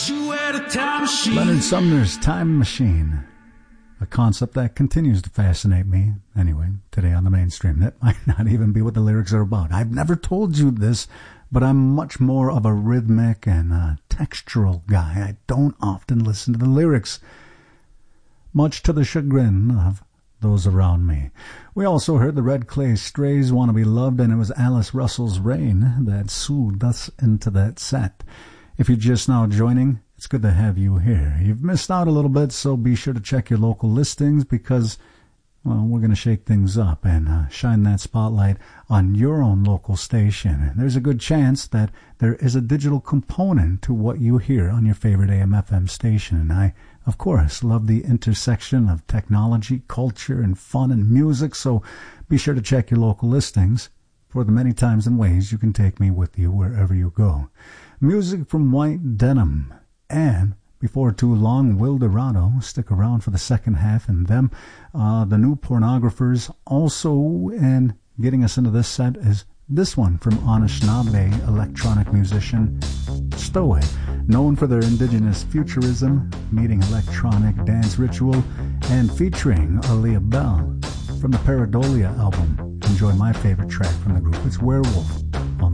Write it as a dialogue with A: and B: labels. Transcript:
A: Leonard Sumner's Time Machine. A concept that continues to fascinate me. Anyway, today on the mainstream. That might not even be what the lyrics are about. I've never told you this, but I'm much more of a rhythmic and textural guy. I don't often listen to the lyrics, much to the chagrin of those around me. We also heard the Red Clay Strays' Wanna Be Loved, and it was Alice Russell's Rain that soothed us into that set. If you're just now joining, it's good to have you here. You've missed out a little bit, so be sure to check your local listings because, well, we're going to shake things up and shine that spotlight on your own local station. And there's a good chance that there is a digital component to what you hear on your favorite AM/FM station. And I, of course, love the intersection of technology, culture, and fun and music, so be sure to check your local listings for the many times and ways you can take me with you wherever you go. Music from White Denim. And before too long, Wildorado. Stick around for the second half, and them, the New Pornographers. Also, and getting us into this set is this one from Anishinaabe electronic musician Stowaway, known for their indigenous futurism, meeting electronic dance ritual, and featuring Aaliyah Bell from the Paradolia album. Enjoy my favorite track from the group. It's Werewolf.